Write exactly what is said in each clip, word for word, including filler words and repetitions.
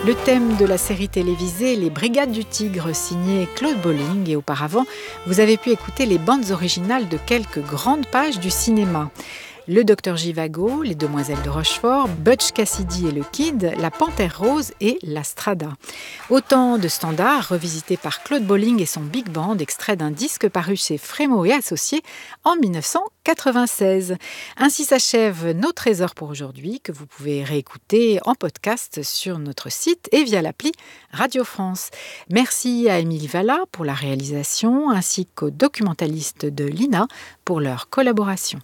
Le thème de la série télévisée Les Brigades du Tigre, signé Claude Bolling, et auparavant, vous avez pu écouter les bandes originales de quelques grandes pages du cinéma. Le Docteur Zhivago, Les Demoiselles de Rochefort, Butch Cassidy et le Kid, La Panthère Rose et La Strada. Autant de standards revisités par Claude Bolling et son Big Band, extrait d'un disque paru chez Frémaux et Associés en dix-neuf cent quatre-vingt-seize. Ainsi s'achève nos trésors pour aujourd'hui, que vous pouvez réécouter en podcast sur notre site et via l'appli Radio France. Merci à Émilie Valla pour la réalisation, ainsi qu'aux documentalistes de l'I N A pour leur collaboration.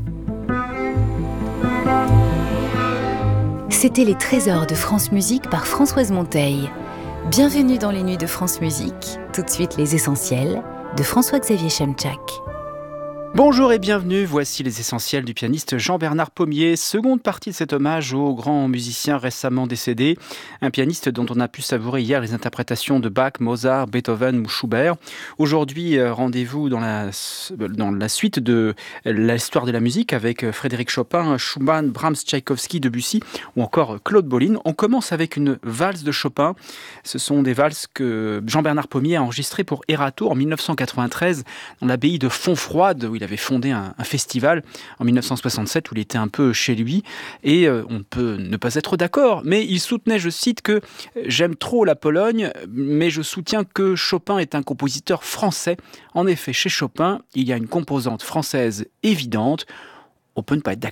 C'était les trésors de France Musique par Françoise Monteil. Bienvenue dans les nuits de France Musique. Tout de suite les essentiels de François-Xavier Chemchak. Bonjour et bienvenue, voici les essentiels du pianiste Jean-Bernard Pommier, seconde partie de cet hommage au grand musicien récemment décédé, un pianiste dont on a pu savourer hier les interprétations de Bach, Mozart, Beethoven ou Schubert. Aujourd'hui, rendez-vous dans la, dans la suite de l'histoire de la musique avec Frédéric Chopin, Schumann, Brahms, Tchaïkovski, Debussy ou encore Claude Bolling. On commence avec une valse de Chopin. Ce sont des valses que Jean-Bernard Pommier a enregistrées pour Erato en dix-neuf cent quatre-vingt-treize dans l'abbaye de Fontfroide, où il avait fondé un, un festival en dix-neuf cent soixante-sept où il était un peu chez lui, et euh, on peut ne pas être d'accord, mais il soutenait, je cite, que « J'aime trop la Pologne, mais je soutiens que Chopin est un compositeur français. En effet, chez Chopin, il y a une composante française évidente. On peut ne pas être d'accord. »